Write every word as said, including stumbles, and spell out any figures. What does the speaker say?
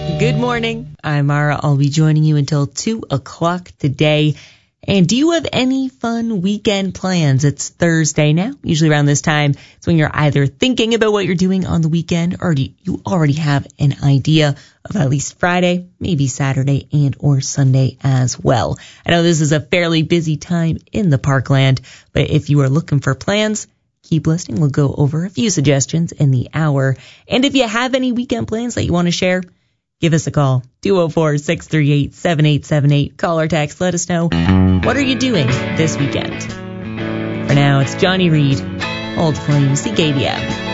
Good morning. I'm Mara. I'll be joining you until two o'clock today. And do you have any fun weekend plans? It's Thursday now. Usually around this time, it's when you're either thinking about what you're doing on the weekend or do you already have an idea of at least Friday, maybe Saturday and or Sunday as well. I know this is a fairly busy time in the Parkland, but if you are looking for plans, keep listening. We'll go over a few suggestions in the hour. And if you have any weekend plans that you want to share, give us a call, two oh four, six three eight, seven eight seven eight. Call or text. Let us know, what are you doing this weekend? For now, it's Johnny Reed, Old Flame, C K D M.